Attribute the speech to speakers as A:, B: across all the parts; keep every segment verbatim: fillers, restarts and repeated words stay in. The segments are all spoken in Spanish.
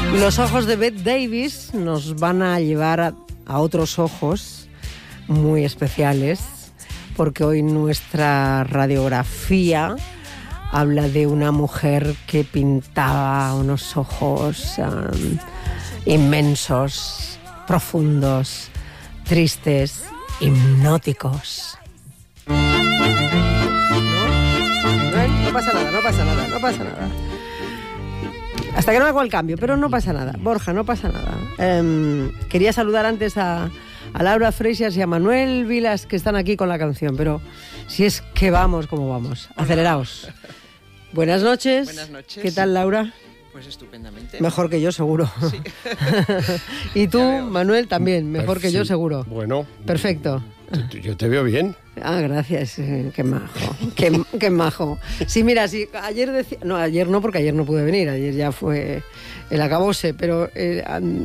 A: Los ojos de Bette Davis nos van a llevar a, a otros ojos muy especiales, porque hoy nuestra radiografía habla de una mujer que pintaba unos ojos um, inmensos, profundos, tristes, hipnóticos. ¿No? ¿No? No pasa nada, no pasa nada, no pasa nada. Hasta que no hago el cambio, pero no pasa nada. Borja, no pasa nada. Eh, quería saludar antes a, a Laura Freixas y a Manuel Vilas, que están aquí con la canción, pero si es que vamos como vamos. Aceleraos. Buenas noches.
B: Buenas noches.
A: ¿Qué tal, Laura?
B: Pues estupendamente.
A: Mejor que yo, seguro. Sí. Y tú, Manuel, también. Mejor que yo, seguro.
C: Bueno.
A: Perfecto.
C: Yo te veo bien.
A: Ah, gracias. Qué majo. Qué, qué majo. Sí, mira, sí, ayer decía... No, ayer no, porque ayer no pude venir. Ayer ya fue el acabose. Pero eh,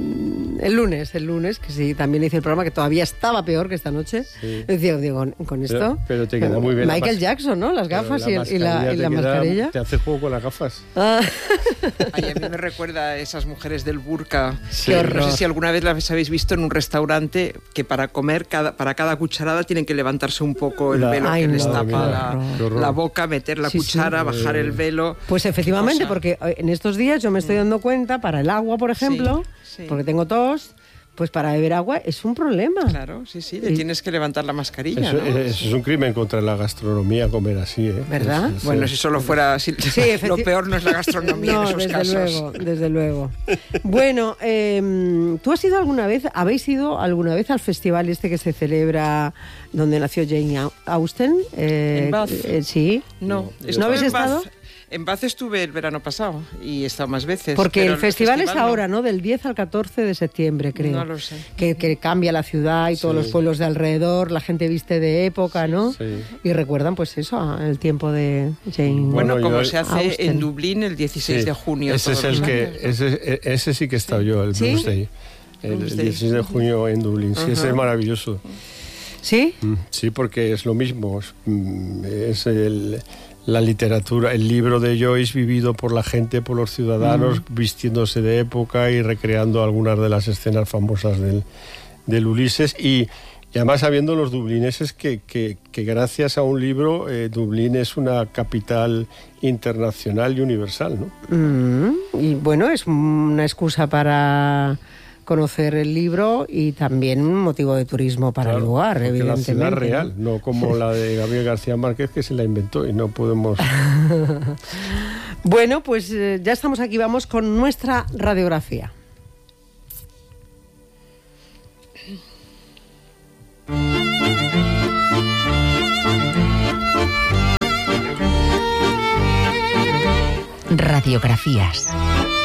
A: el lunes, el lunes, que sí, también hice el programa, que todavía estaba peor que esta noche. Sí. Decía, digo, con esto...
C: Pero, pero te queda muy bien.
A: Michael Jackson, ¿no? Las gafas la y, el, y la, y la mascarilla.
C: Te hace juego con las gafas.
A: Ah.
B: Ay, a mí me recuerda a esas mujeres del burka.
A: Sí.
B: No sé si alguna vez las habéis visto en un restaurante que para comer, cada, para cada cucharada tienen que levantarse un poco el la, velo ay, que no, les tapa la, la boca, meter la sí, cuchara, sí. bajar el velo.
A: Pues efectivamente, porque en estos días yo me estoy dando cuenta, para el agua, por ejemplo, sí, sí. porque tengo tos, pues para beber agua es un problema.
B: Claro, sí, sí, le y... tienes que levantar la mascarilla,
C: eso,
B: ¿no?
C: Eso es un crimen contra la gastronomía, comer así, ¿eh?
A: ¿Verdad?
C: Es, es,
B: bueno, si solo fuera así, sí, efecti... lo peor no es la gastronomía
A: no,
B: en esos
A: desde
B: casos.
A: Luego, desde luego. Bueno, eh, ¿tú has ido alguna vez, habéis ido alguna vez al festival este que se celebra donde nació Jane Austen?
B: Eh, ¿En Bath?
A: Eh, sí.
B: No.
A: ¿No habéis estado?
B: Bath. En Bath estuve el verano pasado y he estado más veces.
A: Porque
B: pero
A: el, festival
B: el festival
A: es ahora, ¿no? Del diez al catorce de septiembre, creo.
B: No lo sé.
A: Que, que cambia la ciudad y todos sí. los pueblos de alrededor, la gente viste de época, ¿no?
C: Sí.
A: Y recuerdan, pues eso, el tiempo de Jane
B: Bueno,
C: bueno
B: como
C: yo,
B: se hace
A: Austen.
B: En Dublín el dieciséis
C: sí.
B: de junio.
C: Ese es el que, ese, ese sí que he estado sí. yo, el
A: ¿Sí?
C: Bloomsday. El
A: Bloomsday.
C: dieciséis de junio en Dublín. Sí, uh-huh. ese es maravilloso.
A: ¿Sí?
C: Sí, porque es lo mismo. Es el... La literatura, el libro de Joyce vivido por la gente, por los ciudadanos, mm. vistiéndose de época y recreando algunas de las escenas famosas del, del Ulises. Y, y además sabiendo los dublineses que, que, que gracias a un libro, eh, Dublín es una capital internacional y universal, ¿no?
A: Mm. Y bueno, es una excusa para conocer el libro y también un motivo de turismo para
C: claro,
A: el lugar, evidentemente.
C: La ciudad real, no, no como la de Gabriel García Márquez, que se la inventó y no podemos...
A: Bueno, pues eh, ya estamos aquí, vamos con nuestra radiografía.
D: Radiografías.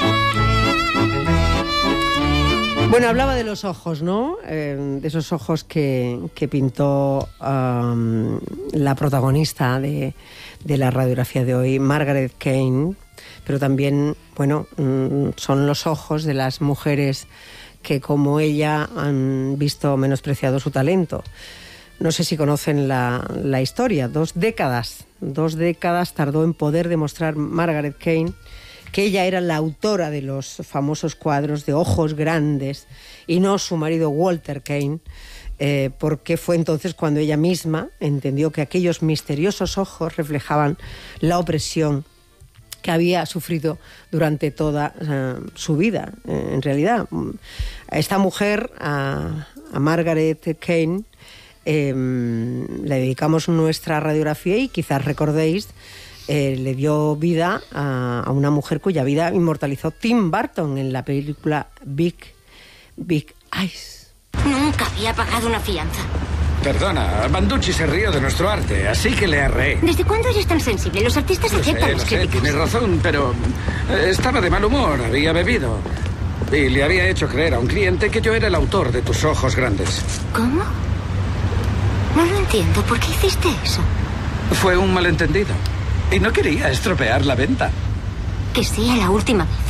A: Bueno, hablaba de los ojos, ¿no? Eh, de esos ojos que, que pintó um, la protagonista de, de la radiografía de hoy, Margaret Kane, pero también, bueno, mm, son los ojos de las mujeres que, como ella, han visto menospreciado su talento. No sé si conocen la, la historia. Dos décadas, dos décadas tardó en poder demostrar Margaret Kane que ella era la autora de los famosos cuadros de Ojos Grandes y no su marido Walter Kane, eh, porque fue entonces cuando ella misma entendió que aquellos misteriosos ojos reflejaban la opresión que había sufrido durante toda uh, su vida. Eh, en realidad, a esta mujer, a, a Margaret Kane, eh, le dedicamos nuestra radiografía y quizás recordéis Eh, le dio vida a, a una mujer cuya vida inmortalizó Tim Burton en la película Big, Big Eyes.
E: Nunca había pagado una fianza.
F: Perdona, Banducci se rió de nuestro arte, así que le arreé.
E: ¿Desde cuándo eres tan sensible? Los artistas
F: Lo
E: aceptan
F: sé,
E: las
F: lo sé,
E: críticas.
F: tienes razón, pero eh, estaba de mal humor, había bebido. Y le había hecho creer a un cliente que yo era el autor de tus ojos grandes.
E: ¿Cómo? No lo entiendo. ¿Por qué hiciste eso?
F: Fue un malentendido. Y no quería estropear la venta.
E: Que sea la última vez.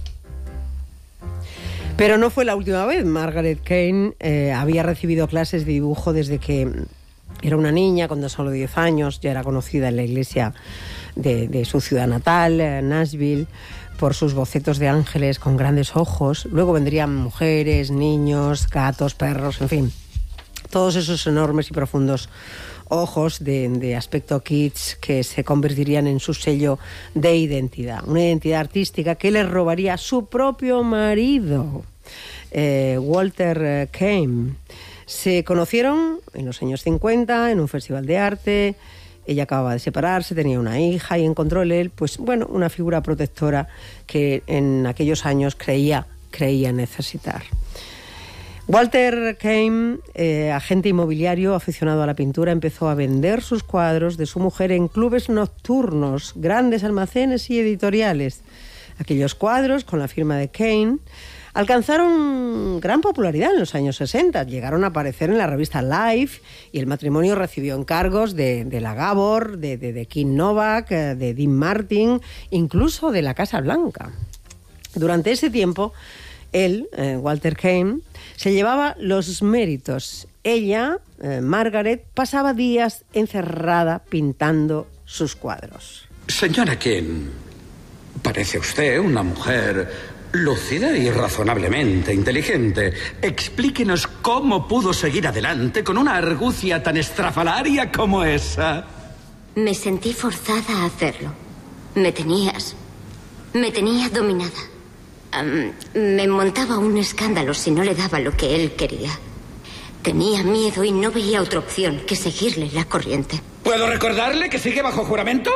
A: Pero no fue la última vez. Margaret Kane eh, había recibido clases de dibujo desde que era una niña, con solo diez años. Ya era conocida en la iglesia de, de su ciudad natal, eh, Nashville, por sus bocetos de ángeles con grandes ojos. Luego vendrían mujeres, niños, gatos, perros, en fin, todos esos enormes y profundos ojos de, de aspecto kitsch que se convertirían en su sello de identidad, una identidad artística que le robaría a su propio marido, eh, Walter Kane. Se conocieron en los años cincuenta en un festival de arte. Ella acababa de separarse, tenía una hija y encontró en él, pues bueno, una figura protectora que en aquellos años creía, creía necesitar. Walter Kane, eh, agente inmobiliario aficionado a la pintura, empezó a vender sus cuadros de su mujer en clubes nocturnos, grandes almacenes y editoriales. Aquellos cuadros, con la firma de Kane, alcanzaron gran popularidad en los años sesenta. Llegaron a aparecer en la revista Life y el matrimonio recibió encargos de, de la Gabor, de, de, de Kim Novak, de Dean Martin, incluso de la Casa Blanca. Durante ese tiempo, él, eh, Walter Kane, se llevaba los méritos. Ella, eh, Margaret, pasaba días encerrada pintando sus cuadros.
F: Señora Kane, parece usted una mujer lúcida y razonablemente inteligente. Explíquenos cómo pudo seguir adelante con una argucia tan estrafalaria como esa.
E: Me sentí forzada a hacerlo. Me tenías... Me tenía dominada. Um, me montaba un escándalo si no le daba lo que él quería. Tenía miedo y no veía otra opción que seguirle la corriente.
F: ¿Puedo recordarle que sigue bajo juramento?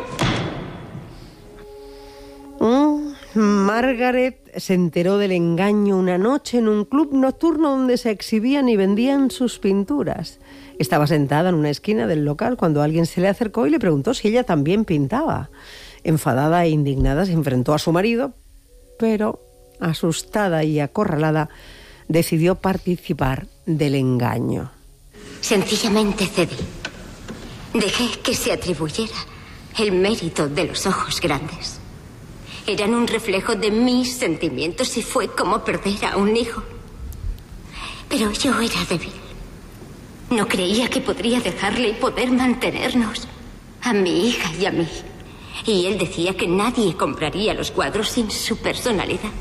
A: Mm. Margaret se enteró del engaño una noche en un club nocturno donde se exhibían y vendían sus pinturas. Estaba sentada en una esquina del local cuando alguien se le acercó y le preguntó si ella también pintaba. Enfadada e indignada se enfrentó a su marido, pero asustada y acorralada decidió participar del engaño.
E: Sencillamente cedí. Dejé que se atribuyera el mérito de los ojos grandes. Eran un reflejo de mis sentimientos y fue como perder a un hijo. Pero yo era débil. No creía que podría dejarle y poder mantenernos, a mi hija y a mí. Y él decía que nadie compraría los cuadros sin su personalidad.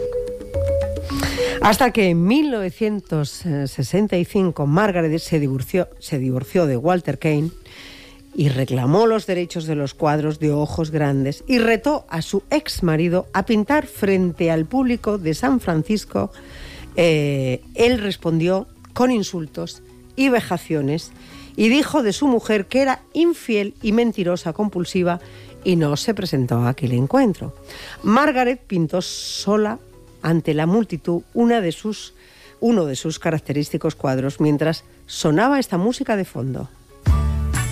A: Hasta que en mil novecientos sesenta y cinco Margaret se divorció, se divorció de Walter Kane y reclamó los derechos de los cuadros de ojos grandes y retó a su ex marido a pintar frente al público de San Francisco. Eh, él respondió con insultos y vejaciones y dijo de su mujer que era infiel y mentirosa compulsiva y no se presentó a aquel encuentro. Margaret pintó sola ante la multitud una de sus, uno de sus característicos cuadros mientras sonaba esta música de fondo.